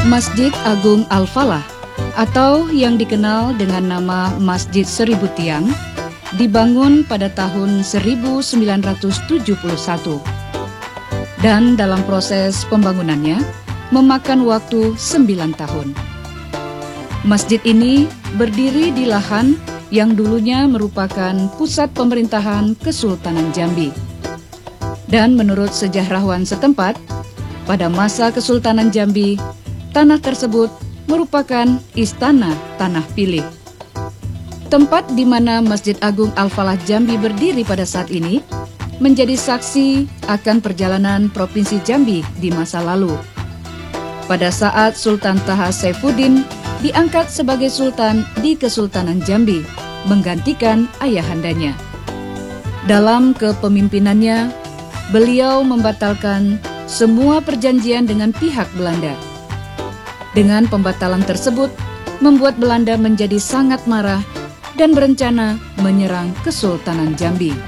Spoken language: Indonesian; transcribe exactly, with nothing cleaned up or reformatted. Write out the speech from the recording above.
Masjid Agung Al-Falah atau yang dikenal dengan nama Masjid Seribu Tiang dibangun pada tahun seribu sembilan ratus tujuh puluh satu dan dalam proses pembangunannya memakan waktu sembilan tahun. Masjid ini berdiri di lahan yang dulunya merupakan pusat pemerintahan Kesultanan Jambi. Dan menurut sejarawan setempat, pada masa Kesultanan Jambi, tanah tersebut merupakan istana Tanah Pilih. Tempat di mana Masjid Agung Al-Falah Jambi berdiri pada saat ini menjadi saksi akan perjalanan Provinsi Jambi di masa lalu. Pada saat Sultan Taha Saifuddin diangkat sebagai Sultan di Kesultanan Jambi, menggantikan ayahandanya. Dalam kepemimpinannya, beliau membatalkan semua perjanjian dengan pihak Belanda. Dengan pembatalan tersebut, membuat Belanda menjadi sangat marah dan berencana menyerang Kesultanan Jambi.